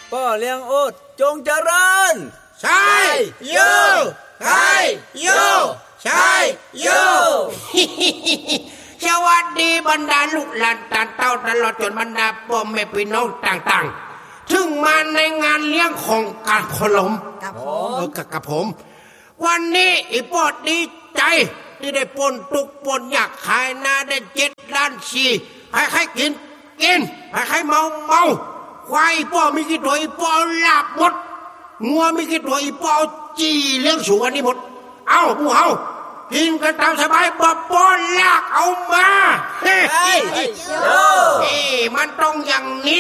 ป้อเลี้ยงโอดจงเจริญใช่โยใช่โยใช่โยสวัสดีบรรดาลูกหลานตาเต้าตลอดจนบรรดาพ่อแม่พี่น้องต่างๆซึ่งมาในงานเลี้ยงของการพลมกับผมวันนี้อีปอดดีใจที่ได้ปนตุกปนอยากขายนาได้7 ล้าน4ใครกินใครเมาควายอีปอมีกี่ตัวอีปอลาบหมดงัวมีกี่ตัวอีปอจีเลี้ยงสูงอันนี้หมดเอาผู้เฮากินกันตามสบายบ่ปอลากเอามามันต้องอย่างนี้